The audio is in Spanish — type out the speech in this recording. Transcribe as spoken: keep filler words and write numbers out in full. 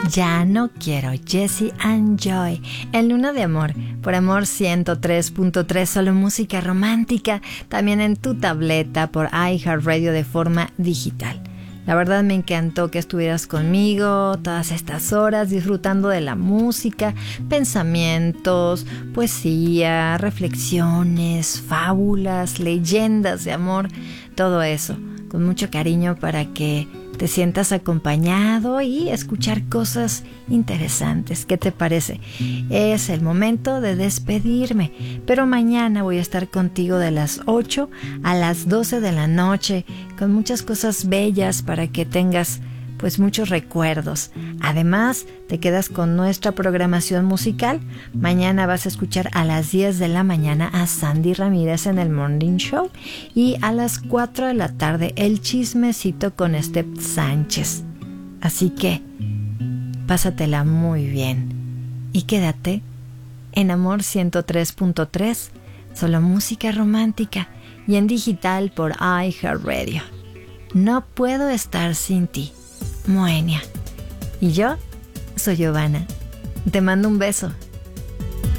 Ya no quiero, Jesse and Joy, en Luna de Amor, por Amor ciento tres punto tres, solo música romántica, también en tu tableta por iHeartRadio de forma digital. La verdad me encantó que estuvieras conmigo todas estas horas disfrutando de la música, pensamientos, poesía, reflexiones, fábulas, leyendas de amor, todo eso, con mucho cariño para que te sientas acompañado y escuchar cosas interesantes. ¿Qué te parece? Es el momento de despedirme, pero mañana voy a estar contigo de las ocho a las doce de la noche con muchas cosas bellas para que tengas pues muchos recuerdos. Además, te quedas con nuestra programación musical. Mañana vas a escuchar a las diez de la mañana a Sandy Ramírez en el Morning Show y a las cuatro de la tarde el chismecito con Steph Sánchez. Así que, pásatela muy bien y quédate en Amor ciento tres punto tres, solo música romántica y en digital por iHeartRadio. No puedo estar sin ti. Moenia. Y yo soy Giovanna. Te mando un beso.